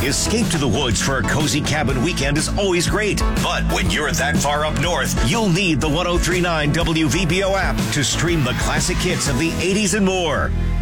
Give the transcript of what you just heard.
Escape to the woods for a cozy cabin weekend is always great. But when you're that far up north, you'll need the 103.9 WVBO app to stream the classic hits of the 80s and more.